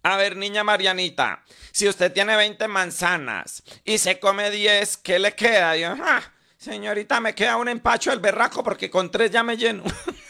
A ver, niña Marianita, si usted tiene 20 manzanas y se come 10, ¿qué le queda? Yo, señorita, me queda un empacho del berraco porque con 3 ya me lleno.